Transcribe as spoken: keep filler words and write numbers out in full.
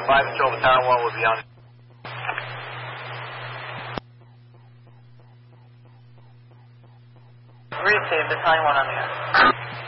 five Patrol Battalion one will be on. Received, Battalion one on the air.